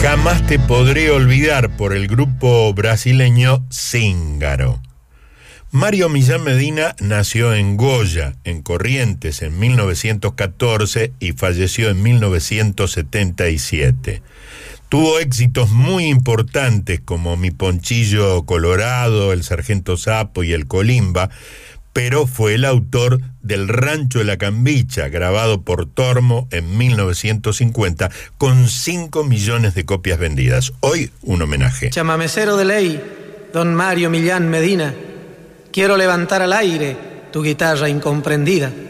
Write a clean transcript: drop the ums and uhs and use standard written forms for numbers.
Jamás te podré olvidar, por el grupo brasileño Cíngaro. Mario Millán Medina nació en Goya, en Corrientes, en 1914 y falleció en 1977. Tuvo éxitos muy importantes como Mi Ponchillo Colorado, El Sargento Sapo y El Colimba, pero fue el autor del Rancho de la Cambicha, grabado por Tormo en 1950, con 5 millones de copias vendidas. Hoy, un homenaje. Chamamecero de ley, don Mario Millán Medina, quiero levantar al aire tu guitarra incomprendida.